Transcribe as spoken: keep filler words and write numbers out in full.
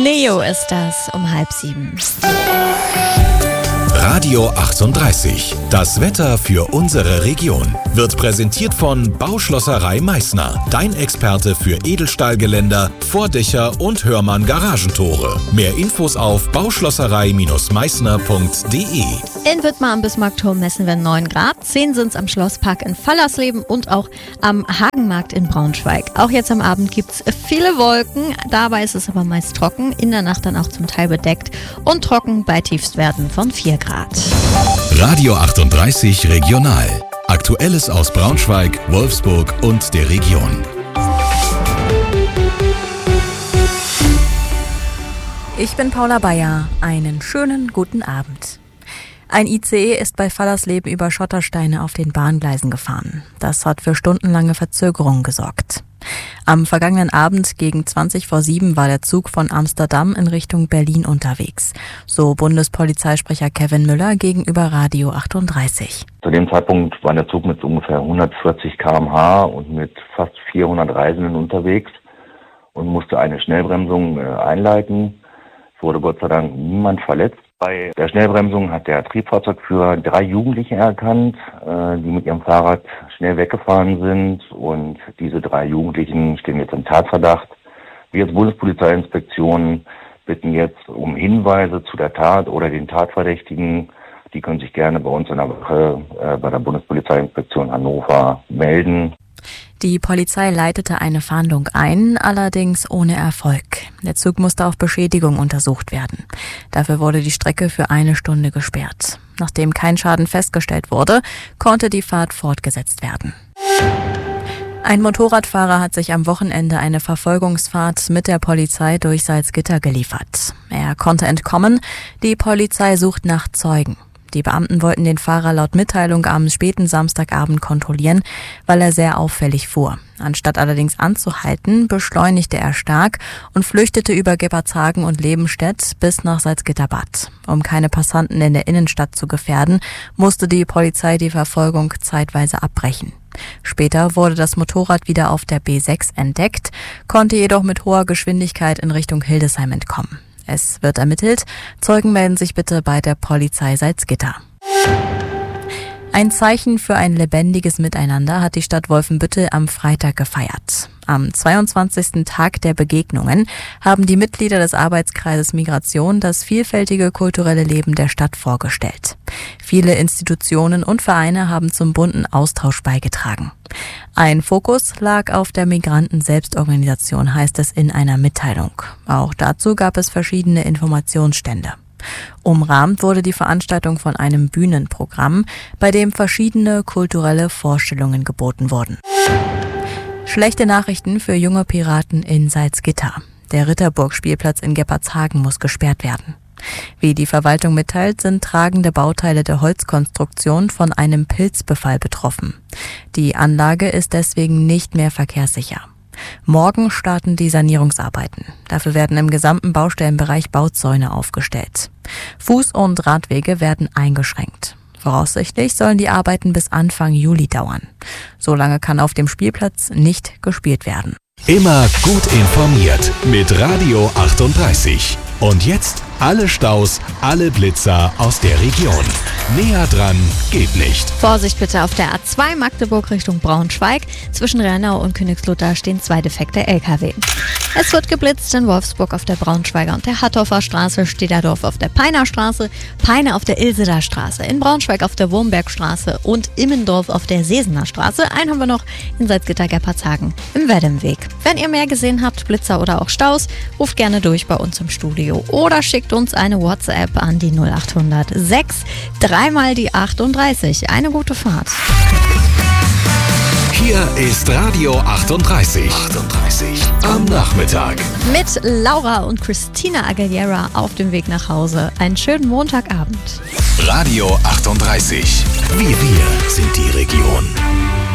Neo ist das um halb sieben. Radio achtunddreißig. Das Wetter für unsere Region wird präsentiert von Bauschlosserei Meißner. Dein Experte für Edelstahlgeländer, Vordächer und Hörmann Garagentore. Mehr Infos auf bauschlosserei meißner punkt de. In Wittmar am Bismarckturm messen wir neun Grad. zehn sind es am Schlosspark in Fallersleben und auch am Hagenmarkt in Braunschweig. Auch jetzt am Abend gibt es viele Wolken. Dabei ist es aber meist trocken. In der Nacht dann auch zum Teil bedeckt und trocken bei Tiefstwerten von vier Grad. Radio achtunddreißig Regional. Aktuelles aus Braunschweig, Wolfsburg und der Region. Ich bin Paula Bayer. Einen schönen guten Abend. Ein I C E ist bei Fallersleben über Schottersteine auf den Bahngleisen gefahren. Das hat für stundenlange Verzögerungen gesorgt. Am vergangenen Abend gegen zwanzig vor sieben war der Zug von Amsterdam in Richtung Berlin unterwegs, so Bundespolizeisprecher Kevin Müller gegenüber Radio achtunddreißig. Zu dem Zeitpunkt war der Zug mit ungefähr hundertvierzig Kilometer pro Stunde und mit fast vierhundert Reisenden unterwegs und musste eine Schnellbremsung einleiten. Es wurde Gott sei Dank niemand verletzt. Bei der Schnellbremsung hat der Triebfahrzeugführer drei Jugendliche erkannt, die mit ihrem Fahrrad schnell weggefahren sind, und diese drei Jugendlichen stehen jetzt im Tatverdacht. Wir als Bundespolizeiinspektion bitten jetzt um Hinweise zu der Tat oder den Tatverdächtigen. Die können sich gerne bei uns in der Wache äh, bei der Bundespolizeiinspektion Hannover melden. Die Polizei leitete eine Fahndung ein, allerdings ohne Erfolg. Der Zug musste auf Beschädigung untersucht werden. Dafür wurde die Strecke für eine Stunde gesperrt. Nachdem kein Schaden festgestellt wurde, konnte die Fahrt fortgesetzt werden. Ein Motorradfahrer hat sich am Wochenende eine Verfolgungsfahrt mit der Polizei durch Salzgitter geliefert. Er konnte entkommen. Die Polizei sucht nach Zeugen. Die Beamten wollten den Fahrer laut Mitteilung am späten Samstagabend kontrollieren, weil er sehr auffällig fuhr. Anstatt allerdings anzuhalten, beschleunigte er stark und flüchtete über Gebbertshagen und Lebenstedt bis nach Salzgitterbad. Um keine Passanten in der Innenstadt zu gefährden, musste die Polizei die Verfolgung zeitweise abbrechen. Später wurde das Motorrad wieder auf der B sechs entdeckt, konnte jedoch mit hoher Geschwindigkeit in Richtung Hildesheim entkommen. Es wird ermittelt. Zeugen melden sich bitte bei der Polizei Salzgitter. Ein Zeichen für ein lebendiges Miteinander hat die Stadt Wolfenbüttel am Freitag gefeiert. Am zweiundzwanzigsten Tag der Begegnungen haben die Mitglieder des Arbeitskreises Migration das vielfältige kulturelle Leben der Stadt vorgestellt. Viele Institutionen und Vereine haben zum bunten Austausch beigetragen. Ein Fokus lag auf der Migranten-Selbstorganisation, heißt es in einer Mitteilung. Auch dazu gab es verschiedene Informationsstände. Umrahmt wurde die Veranstaltung von einem Bühnenprogramm, bei dem verschiedene kulturelle Vorstellungen geboten wurden. Schlechte Nachrichten für junge Piraten in Salzgitter. Der Ritterburg-Spielplatz in Gebbertshagen muss gesperrt werden. Wie die Verwaltung mitteilt, sind tragende Bauteile der Holzkonstruktion von einem Pilzbefall betroffen. Die Anlage ist deswegen nicht mehr verkehrssicher. Morgen starten die Sanierungsarbeiten. Dafür werden im gesamten Baustellenbereich Bauzäune aufgestellt. Fuß- und Radwege werden eingeschränkt. Voraussichtlich sollen die Arbeiten bis Anfang Juli dauern. Solange kann auf dem Spielplatz nicht gespielt werden. Immer gut informiert mit Radio achtunddreißig. Und jetzt alle Staus, alle Blitzer aus der Region. Näher dran geht nicht. Vorsicht bitte auf der A zwei Magdeburg Richtung Braunschweig. Zwischen Rennau und Königslutter stehen zwei defekte L K W. Es wird geblitzt in Wolfsburg auf der Braunschweiger und der Hattorfer Straße, Stederdorf auf der Peiner Straße, Peine auf der Ilseder Straße, in Braunschweig auf der Wurmbergstraße und Immendorf auf der Sesener Straße. Einen haben wir noch in Salzgitter-Gebbertshagen im Weddemweg. Wenn ihr mehr gesehen habt, Blitzer oder auch Staus, ruft gerne durch bei uns im Studio oder schickt uns eine WhatsApp an die null acht null null sechs, dreimal die achtunddreißig. Eine gute Fahrt. Hier ist Radio achtunddreißig. achtunddreißig am Nachmittag. Mit Laura und Christina Aguilera auf dem Weg nach Hause. Einen schönen Montagabend. Radio achtunddreißig. Wir, wir sind die Region.